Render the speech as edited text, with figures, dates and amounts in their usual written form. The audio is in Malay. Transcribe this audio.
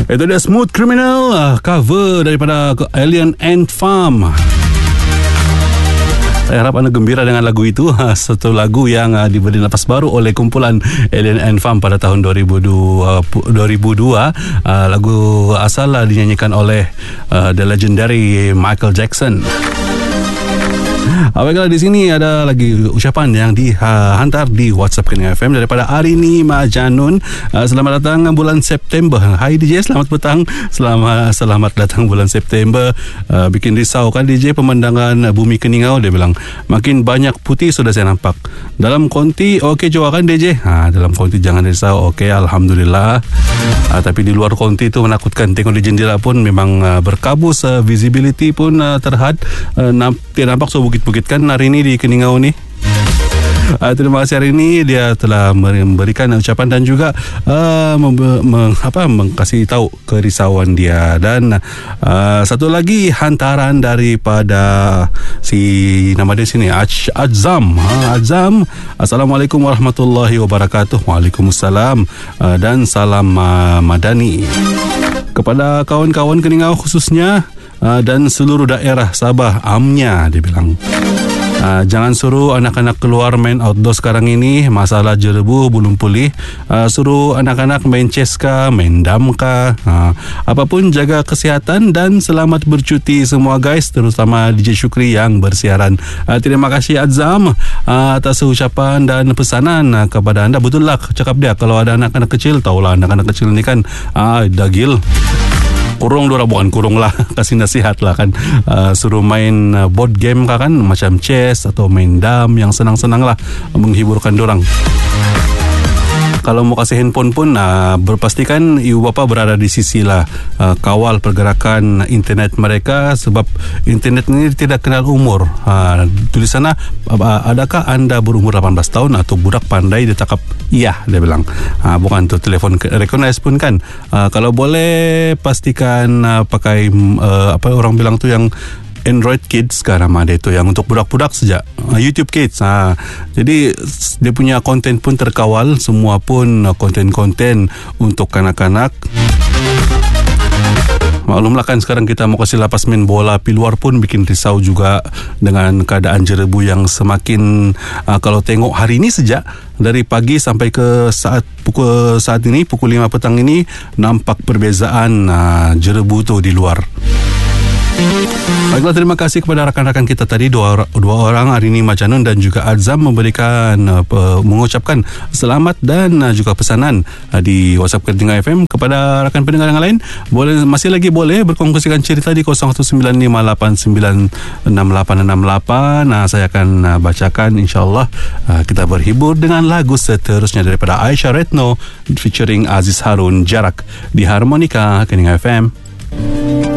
Itu dia Smooth Criminal, cover daripada Alien Ant Farm. Saya harap anda gembira dengan lagu itu. Satu lagu yang diberi nafas baru oleh kumpulan Alien Ant Farm pada tahun 2002. Lagu asal dinyanyikan oleh the legendary Michael Jackson. Baiklah, di sini ada lagi ucapan yang dihantar di WhatsApp Kening FM daripada Arini Majanun. Selamat datang bulan September. Hai DJ, selamat petang. Selamat datang bulan September. Bikin risau kan DJ pemandangan bumi Keningau, dia bilang. Makin banyak putih sudah saya nampak. Dalam konti okey juga kan DJ? Dalam konti jangan risau. Okey, alhamdulillah. Tapi di luar konti itu menakutkan. Tengok di jendela pun memang berkabus, visibility pun terhad. Tidak nampak bukit-bukit kan hari ini di Keningau ni. Terima kasih hari ini dia telah memberikan ucapan dan juga mengkasih tahu kerisauan dia. Dan satu lagi hantaran daripada si nama dia sini Azam. Azam, Assalamualaikum warahmatullahi wabarakatuh. Waalaikumsalam dan salam madani kepada kawan-kawan Keningau khususnya dan seluruh daerah Sabah amnya, dia bilang. Jangan suruh anak-anak keluar main outdoor sekarang ini, masalah jerebu belum pulih. Suruh anak-anak main chess kah, main dam kah, apapun jaga kesihatan dan selamat bercuti semua guys, terutama DJ Syukri yang bersiaran. Terima kasih Azam atas ucapan dan pesanan kepada anda. Betul lah cakap dia, kalau ada anak-anak kecil, tahulah anak-anak kecil ni kan dagil. Kurung diorang, bukan kurung lah, kasih nasihat lah kan. Suruh main board game kan, macam chess atau main dam yang senang-senang lah, menghiburkan diorang. Kalau mau kasih handphone pun berpastikan ibu bapa berada di sisi lah, kawal pergerakan internet mereka, sebab internet ini tidak kenal umur. Tulis sana, adakah anda berumur 18 tahun atau budak pandai? Dia cakap iya, dia bilang. Bukan tu telefon recognize pun kan. Kalau boleh pastikan pakai orang bilang tu yang Android Kids sekarang ada itu yang untuk budak-budak saja, YouTube Kids. Jadi dia punya konten pun terkawal, semua pun konten-konten untuk kanak-kanak. Maklumlah kan sekarang kita mau kasih lapas main bola pi luar pun bikin risau juga dengan keadaan jerebu yang semakin kalau tengok hari ini saja dari pagi sampai ke saat ini pukul 5 petang ini nampak perbezaan jerebu tu di luar. Baiklah, terima kasih kepada rakan-rakan kita tadi, dua orang, Arini Majanun dan juga Azam, mengucapkan selamat dan juga pesanan di WhatsApp Kening FM. Kepada rakan pendengar yang lain, masih lagi boleh berkongsikan cerita di 0195896868. Saya akan bacakan, insyaAllah kita berhibur dengan lagu seterusnya daripada Aisyah Retno featuring Aziz Harun, Jarak, di Harmonika Kening FM.